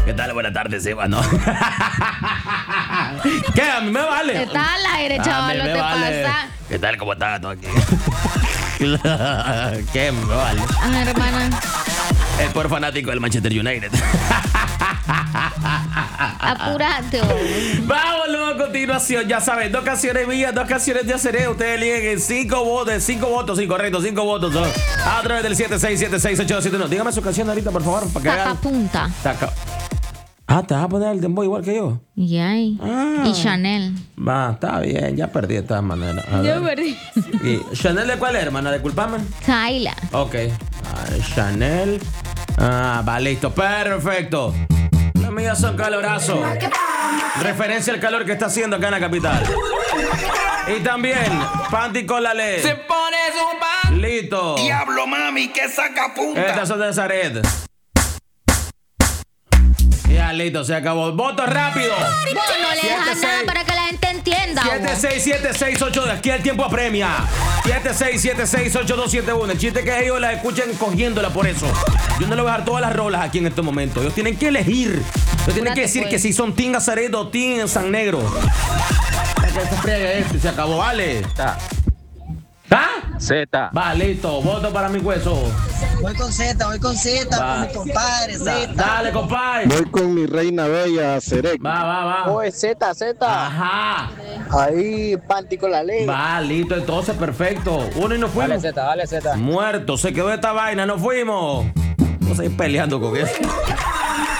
¿Qué tal? Buenas tardes, Eva, ¿no? ¿Qué? A mí me vale. Está al aire, chaval, no te pasa. ¿Qué tal? ¿Cómo estás tú aquí? ¿Qué? Me vale. Ah, hermana. El peor fanático del Manchester United. Apúrate. Vámonos a continuación. Ya saben, 2 canciones mías, 2 canciones de Aceré. Ustedes eligen 5 votos, 5 votos, sí, correcto, 5 votos. Son a través del 76768271. Dígame su canción ahorita, por favor, para que vean. Sacapunta. ¿Te vas a poner el dembow igual que yo? Y Chanel. Va, está bien, ya perdí de todas maneras. Yo perdí. ¿Y Chanel de cuál es, hermana? ¿Disculpame? Kyla. Ok. Chanel. Va, listo. Perfecto. Las mías son calorazo. Referencia al calor que está haciendo acá en la capital. Y también, panty con la ley. Se pone su pan. Listo. Diablo, mami, que saca punta. Estas son de Zaret. Ya, listo, se acabó. ¡Voto rápido! Vos no le dejas nada para que la gente entienda. 76768. Aquí el tiempo apremia. 7676871. El chiste es que ellos la escuchen cogiéndola por eso. Yo no le voy a dejar todas las rolas aquí en este momento. Ellos tienen que elegir. Ellos tienen que decir que si son Team Azaret o Team San Negro. Que se friegue este, se acabó, vale. Z. Va, listo. Voto para mi hueso. Voy con Z, con mi compadre, Z. Dale, compadre. Voy con mi reina bella, Serek. Va. Oye, Z. Ajá. Ahí, panty con la ley. Va, listo, entonces, perfecto. Uno y nos fuimos. Dale, Z. Muerto, se quedó esta vaina, nos fuimos. Vamos a ir peleando con eso.